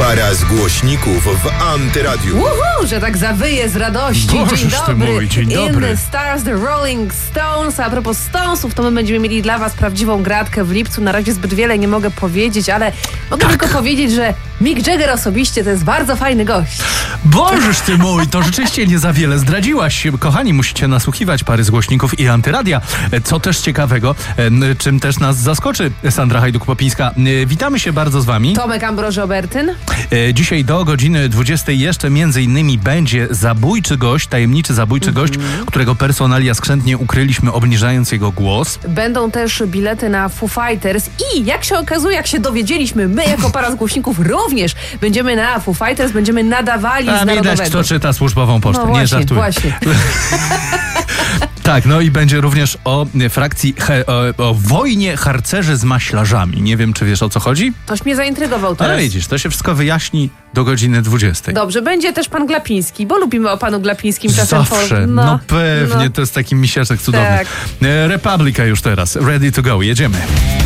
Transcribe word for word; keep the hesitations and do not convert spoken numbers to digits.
Para z głośników w Antyradiu. Uhu, że tak zawyje z radości. Bożeż Dzień ty dobry. mój, dzień dobry. In the Stars, the Rolling Stones. A propos Stonesów, to my będziemy mieli dla was prawdziwą gratkę w lipcu. Na razie zbyt wiele nie mogę powiedzieć, ale mogę Tak. tylko powiedzieć, że Mick Jagger osobiście to jest bardzo fajny gość. Bożeż ty mój, to rzeczywiście nie za wiele zdradziłaś. Kochani, musicie nasłuchiwać Pary z głośników i Antyradia. Co też ciekawego, czym też nas zaskoczy Sandra Hajduk-Popińska. Witamy się bardzo z wami. Tomek Ambroży-Obertyn. Dzisiaj do godziny dwudziestej jeszcze między innymi będzie zabójczy gość, tajemniczy zabójczy gość, którego personalia skrzętnie ukryliśmy, obniżając jego głos. Będą też bilety na Foo Fighters i jak się okazuje, jak się dowiedzieliśmy, my jako Para z głośników również będziemy na Foo Fighters, będziemy nadawali A z Narodowego. widać, kto czyta służbową pocztę, No nie właśnie, żartuję. właśnie. Tak, no i będzie również o frakcji, he, o, o wojnie harcerzy z maślarzami. Nie wiem, czy wiesz, o co chodzi? Toś mnie zaintrygował teraz. Ale widzisz, to się wszystko wyjaśni do godziny dwudziestej. Dobrze, będzie też pan Glapiński, bo lubimy o panu Glapińskim czasem. Zawsze, Po... no, No, pewnie, no. to jest taki misiaczek cudowny. Tak. Republika już teraz, ready to go, jedziemy.